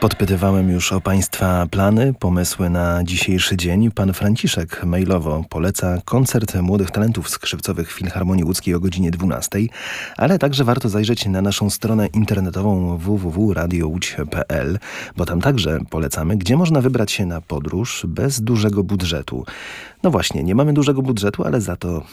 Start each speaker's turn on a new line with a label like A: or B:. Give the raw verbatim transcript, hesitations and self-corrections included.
A: Podpytywałem już o Państwa plany, pomysły na dzisiejszy dzień. Pan Franciszek mailowo poleca koncert młodych talentów skrzypcowych Filharmonii Łódzkiej o godzinie dwunastej, ale także warto zajrzeć na naszą stronę internetową w w w kropka radio łódź kropka p l, bo tam także polecamy, gdzie można wybrać się na podróż bez dużego budżetu. No właśnie, nie mamy dużego budżetu, ale za to